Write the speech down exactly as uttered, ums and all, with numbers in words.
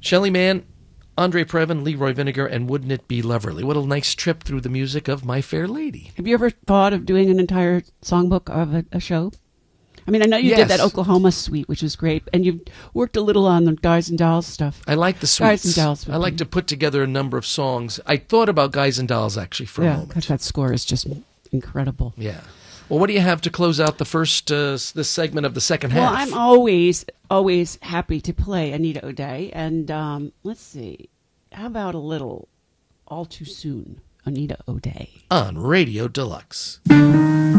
Shelley Mann, Andre Previn, Leroy Vinegar, and Wouldn't It Be Loverly? What a nice trip through the music of My Fair Lady. Have you ever thought of doing an entire songbook of a, a show? I mean, I know you Yes. did that Oklahoma suite, which was great, and you've worked a little on the Guys and Dolls stuff. I like the Guys suites. and Dolls. I like to put together a number of songs. I thought about Guys and Dolls, actually, for a Yeah, moment. because that score is just incredible. Yeah. Well, what do you have to close out the first uh, this segment of the second Well, half? I'm always, always happy to play Anita O'Day, and um, let's see, how about a little All Too Soon, Anita O'Day. On Radio Deluxe.